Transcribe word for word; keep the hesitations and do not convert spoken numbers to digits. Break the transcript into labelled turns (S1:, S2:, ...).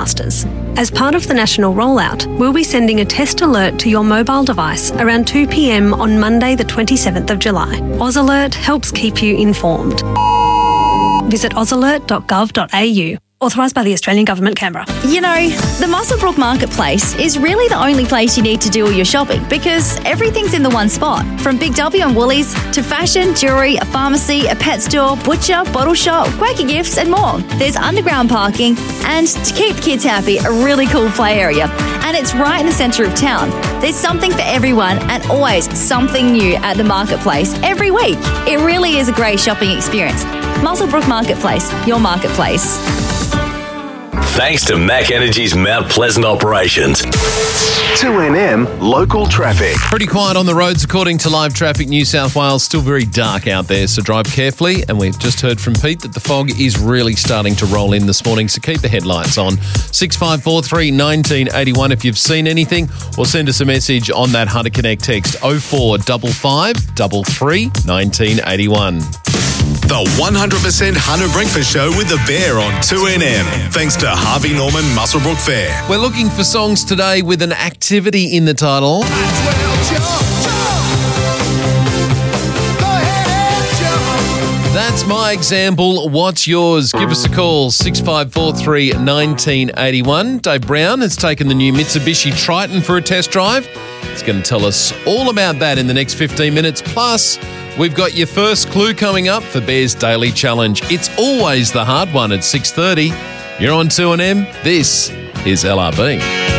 S1: broadcasters. As part of the national rollout, we'll be sending a test alert to your mobile device around two p.m. on Monday the twenty-seventh of July. AusAlert helps keep you informed. Visit ausalert dot gov dot a u. Authorised by the Australian Government, Canberra.
S2: You know, the Muswellbrook Marketplace is really the only place you need to do all your shopping because everything's in the one spot. From Big W and Woolies to fashion, jewellery, a pharmacy, a pet store, butcher, bottle shop, Quaker Gifts and more. There's underground parking and, to keep kids happy, a really cool play area. And it's right in the centre of town. There's something for everyone and always something new at the Marketplace every week. It really is a great shopping experience. Muswellbrook Marketplace, your marketplace.
S3: Thanks to Mac Energy's Mount Pleasant operations.
S4: two N M local traffic.
S5: Pretty quiet on the roads according to Live Traffic New South Wales. Still very dark out there, so drive carefully. And we've just heard from Pete that the fog is really starting to roll in this morning, so keep the headlights on. six five four three, one nine eight one if you've seen anything, or send us a message on that Hunter Connect text oh four five five, three three, one nine eight one.
S6: The one hundred percent Hunter Breakfast Show with the Bear on two N M. Thanks to Harvey Norman Muswellbrook Fair.
S5: We're looking for songs today with an activity in the title. That's my example. What's yours? Give us a call, six five four three, one nine eight one. Dave Brown has taken the new Mitsubishi Triton for a test drive. He's going to tell us all about that in the next fifteen minutes. Plus, we've got your first clue coming up for Bear's Daily Challenge. It's always the hard one at six thirty. You're on two N M. This is L R B.